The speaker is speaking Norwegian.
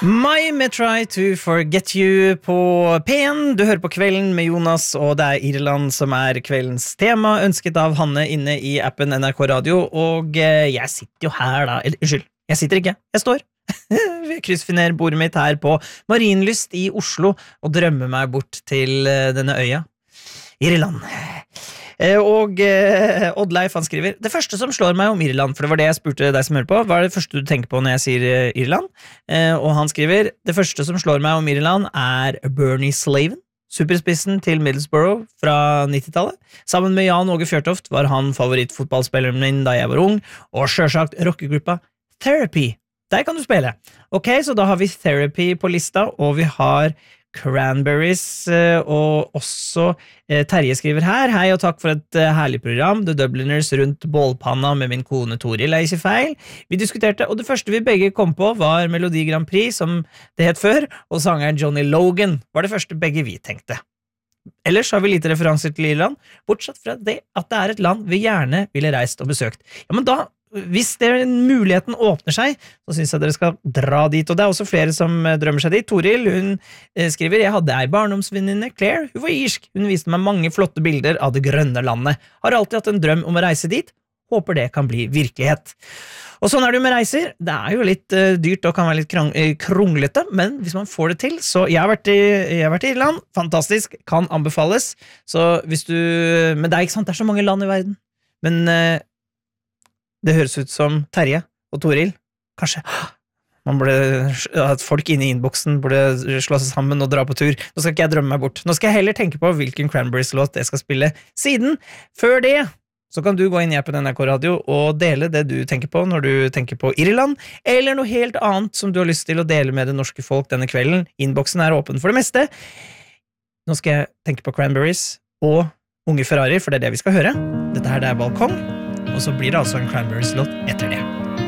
My med Try to Forget You på P1. Du hører på Kvelden med Jonas, og det Irland som kveldens tema, ønsket av Hanne inne i appen NRK Radio. Og jeg sitter jo her da, unnskyld, jeg sitter ikke, jeg står. Jeg kryssfinerer bordet mitt her på Marienlyst i Oslo og drømmer meg bort til denne øya. Irland. Og Oddleif han skriver det første som slår meg om Irland, for det var det jeg spurte deg som hører på, hva det første du tenker på når jeg sier Irland? Og han skriver det første som slår meg om Irland Bernie Slaven, superspissen til Middlesbrough fra 90-tallet. Sammen med Jan Åge Fjørtoft var han favorittfotballspilleren min da jeg var ung, og selvsagt rockegruppa Therapy. Der kan du spille. Ok, så da har vi Therapy på lista, og vi har Cranberries, og også Terje skriver her, hei og takk for et herlig program, The Dubliners rundt bålpanna med min kone Toril, ikke feil. Vi diskuterte, og det første vi begge kom på var Melodi Grand Prix, som det het før, og sangeren Johnny Logan var det første begge vi tenkte. Ellers har vi lite referanser til Irland, bortsett fra det at det et land vi gjerne ville reist og besøkt. Ja, men da hvis muligheten åpner seg, så synes jeg dere skal dra dit, og det også flere som drømmer seg dit. Toril, hun skriver, jeg hadde ei barndomsvenninne, Claire, hun var irsk, hun viste meg mange flotte bilder av det grønne landet, har alltid hatt en drøm om å reise dit, håper det kan bli virkelighet. Og sånn det jo med reiser, det jo litt dyrt og kan være litt kronglete, men hvis man får det til, så jeg har vært i Irland, fantastisk, kan anbefales, så hvis du, men det ikke sant, det så mange land i verden, men det høres ut som Terje og Toril. Kanskje at folk inne i innboksen burde slå seg sammen og dra på tur. Nå skal ikke jeg drømme meg bort. Nå skal jeg heller tenke på hvilken Cranberries-låt jeg skal spille siden. Før det så kan du gå inn i appen NRK Radio og dele det du tenker på når du tenker på Irland, eller noe helt annet som du har lyst til å dele med det norske folk denne kvelden. Innboksen åpen for det meste. Nå skal jeg tenke på Cranberries og Unge Ferrari, for det det vi skal høre. Dette her det Balkong. Og så blir det altså en Cranberries-låt etter det.